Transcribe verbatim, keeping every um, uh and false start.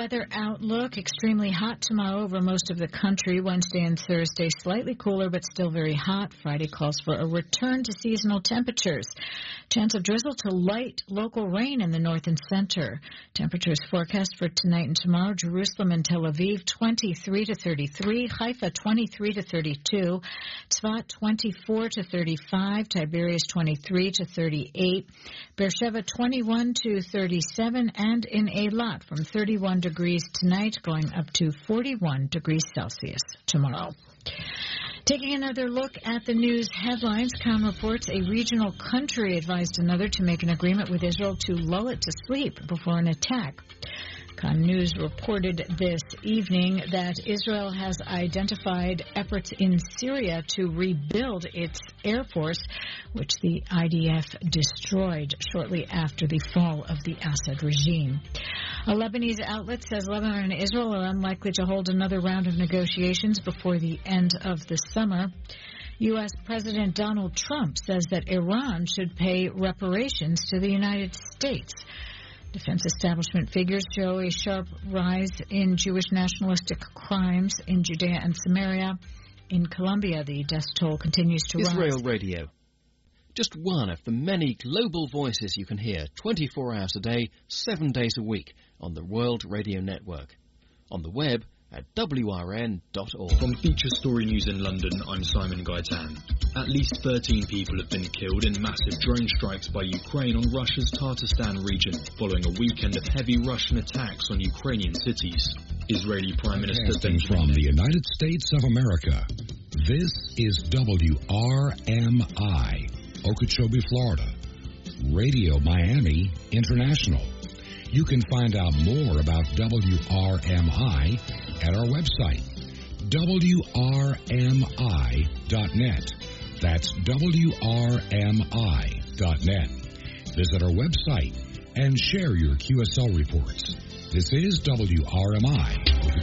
weather outlook, extremely hot tomorrow over most of the country. Wednesday and Thursday, slightly cooler but still very hot. Friday calls for a return to seasonal temperatures. Chance of drizzle to light local rain in the north and center. Temperatures forecast for tonight and tomorrow. Jerusalem and Tel Aviv, twenty-three to thirty-three. Haifa, twenty-three to thirty-two. Tzfat, twenty-four to thirty-five. Tiberias, twenty-three to thirty-eight. Beersheba, twenty-one to thirty-seven. And in Eilat, from thirty-one degrees tonight, going up to forty-one degrees Celsius tomorrow. Taking another look at the news headlines, Khan reports a regional country advised another to make an agreement with Israel to lull it to sleep before an attack. Khan News reported this evening that Israel has identified efforts in Syria to rebuild its air force, which the I D F destroyed shortly after the fall of the Assad regime. A Lebanese outlet says Lebanon and Israel are unlikely to hold another round of negotiations before the end of the summer. U S. President Donald Trump says that Iran should pay reparations to the United States. Defense establishment figures show a sharp rise in Jewish nationalistic crimes in Judea and Samaria. In Colombia, the death toll continues to rise. Israel Radio. Just one of the many global voices you can hear twenty-four hours a day, seven days a week on the World Radio Network. On the web at W R N dot org. From Feature Story News in London, I'm Simon Gaitan. At least thirteen people have been killed in massive drone strikes by Ukraine on Russia's Tatarstan region, following a weekend of heavy Russian attacks on Ukrainian cities. Israeli Prime Minister Benjamin from the United States of America, this is W R M I, Okeechobee, Florida, Radio Miami International. You can find out more about W R M I at our website, W R M I dot net. That's W R M I dot net. Visit our website and share your Q S L reports. This is W R M I.